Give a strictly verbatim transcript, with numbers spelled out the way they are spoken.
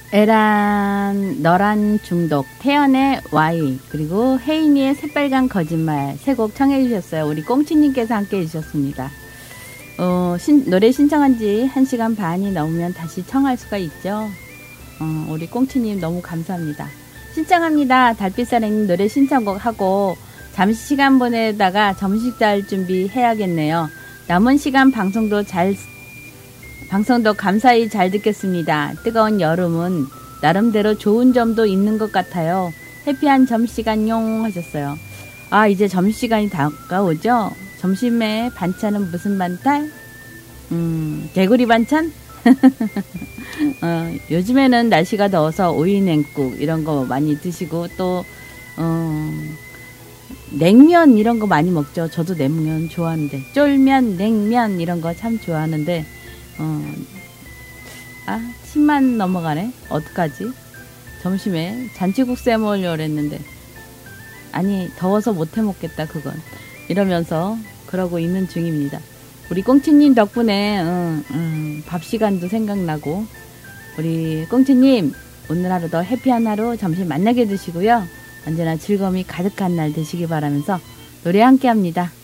에란, 너란 중독, 태연의 Y, 그리고 혜인이의 새빨간 거짓말 세 곡 청해 주셨어요. 우리 꽁치님께서 함께 해주셨습니다. 어, 신, 노래 신청한 지 한 시간 반이 넘으면 다시 청할 수가 있죠. 어, 우리 꽁치님 너무 감사합니다. 신청합니다. 달빛사랑님 노래 신청곡 하고 잠시 시간 보내다가 점심 잘 준비 해야겠네요. 남은 시간 방송도 잘 방송도 감사히 잘 듣겠습니다. 뜨거운 여름은 나름대로 좋은 점도 있는 것 같아요. 해피한 점심시간용 하셨어요. 아, 이제 점심시간이 다가오죠? 점심에 반찬은 무슨 반찬? 음, 개구리 반찬? 어, 요즘에는 날씨가 더워서 오이냉국 이런 거 많이 드시고 또 어, 냉면 이런 거 많이 먹죠. 저도 냉면 좋아하는데 쫄면, 냉면 이런 거 참 좋아하는데 어, 아, 십만 넘어가네. 어떡하지? 점심에 잔치국수 해 먹으려고 했는데 아니 더워서 못 해 먹겠다 그건. 이러면서 그러고 있는 중입니다. 우리 꽁치님 덕분에 음, 음, 밥 시간도 생각나고 우리 꽁치님 오늘 하루도 해피한 하루 점심 만나게 드시고요. 언제나 즐거움이 가득한 날 되시기 바라면서 노래 함께 합니다.